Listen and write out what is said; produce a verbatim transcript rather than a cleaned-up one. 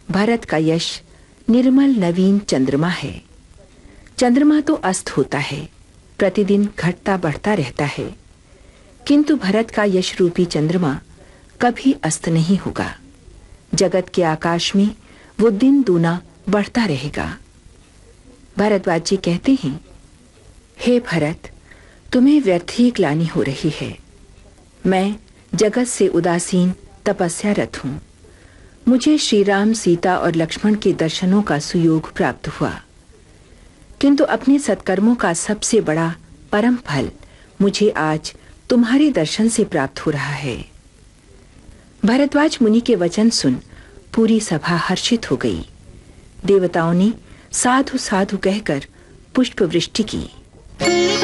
भरत का यश निर्मल नवीन चंद्रमा है। चंद्रमा तो अस्त होता है, प्रतिदिन घटता बढ़ता रहता है, किंतु भरत का यश रूपी चंद्रमा कभी अस्त नहीं होगा। जगत के आकाश में वो दिन दूना बढ़ता रहेगा। भारद्वाज जी कहते हैं, हे भरत, तुम्हें व्यर्थ ही ग्लानि हो रही है। मैं जगत से उदासीन तपस्यारत हूं। मुझे श्री राम, सीता और लक्ष्मण के दर्शनों का सुयोग प्राप्त हुआ, किंतु अपने सत्कर्मों का सबसे बड़ा परम फल मुझे आज तुम्हारे दर्शन से प्राप्त हो रहा है। भरद्वाज मुनि के वचन सुन पूरी सभा हर्षित हो गई। देवताओं ने साधु साधु कहकर पुष्प वृष्टि की।